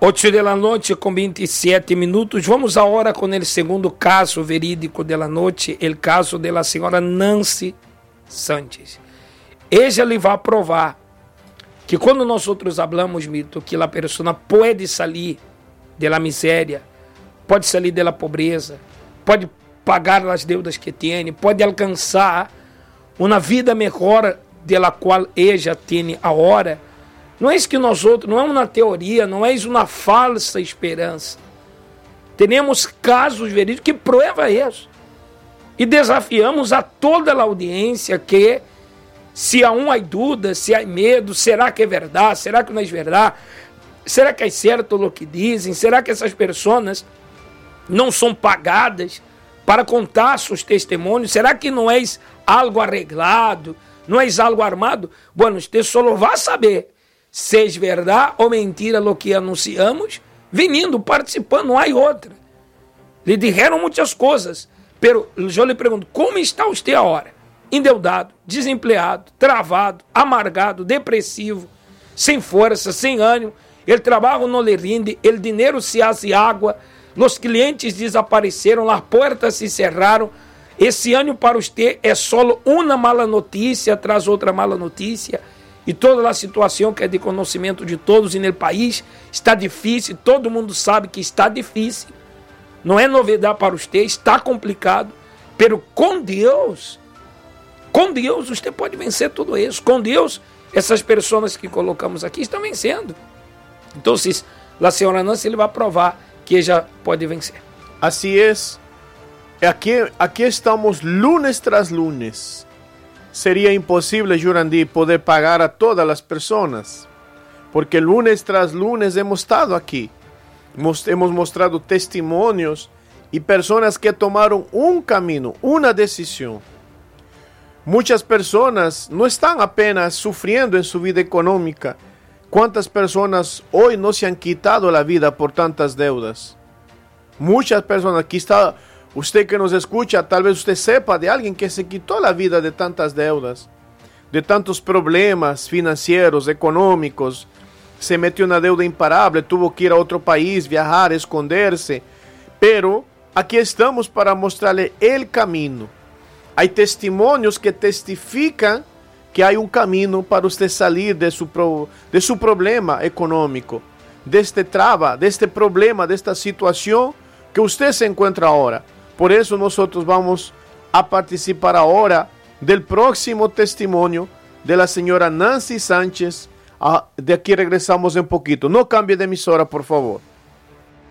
8 com 27 minutos. Vamos agora com o segundo caso verídico da noite, o caso da senhora Nancy Sanches. Ella lhe vai provar que quando nós outros hablamos, Mito, que a pessoa pode sair da miséria, pode sair da pobreza, pode pagar as deudas que tem, pode alcançar uma vida melhor da qual ella tem agora. Não é isso que nós outros, não é uma teoria, não é isso uma falsa esperança. Temos casos verídicos que provam isso. E desafiamos a toda a audiência que, se há dúvida, se há medo, será que é verdade, será que não é verdade, será que é certo o que dizem, será que essas pessoas não são pagadas para contar seus testemunhos, será que não é algo arreglado, não é algo armado? Bueno, você só vai saber se é verdade ou mentira o que anunciamos, vindo, participando, não há outra. Lhe disseram muitas coisas, pero eu lhe pergunto, como está você agora? Endeudado, desempregado, travado, amargado, depressivo, sem força, sem ânimo, o trabalho não lhe rinde, o dinheiro se hace água, os clientes desapareceram, as portas se cerraram. Esse ano para você é só uma mala notícia tras outra mala notícia, e toda a situação que é de conhecimento de todos no país está difícil, todo mundo sabe que está difícil, não é novidade para você, está complicado, pero com Deus você pode vencer tudo isso. Com Deus, essas pessoas que colocamos aqui estão vencendo. Então, a senhora Nancy ele vai provar que já pode vencer. Así es. Aquí estamos lunes tras lunes. Sería imposible, Jurandi, poder pagar a todas las personas, porque lunes tras lunes hemos estado aquí. Hemos mostrado testimonios y personas que tomaron un camino, una decisión. Muchas personas no están apenas sufriendo en su vida económica. ¿Cuántas personas hoy no se han quitado la vida por tantas deudas? Muchas personas. Aquí está usted que nos escucha, tal vez usted sepa de alguien que se quitó la vida de tantas deudas, de tantos problemas financieros, económicos. Se metió en una deuda imparable, tuvo que ir a otro país, viajar, esconderse. Pero aquí estamos para mostrarle el camino. Hay testimonios que testifican que hay un camino para usted salir de su problema económico, de este traba, de este problema, de esta situación que usted se encuentra ahora. Por eso nosotros vamos a participar ahora del próximo testimonio de la señora Nancy Sánchez. De aquí regresamos un poquito. No cambie de emisora, por favor.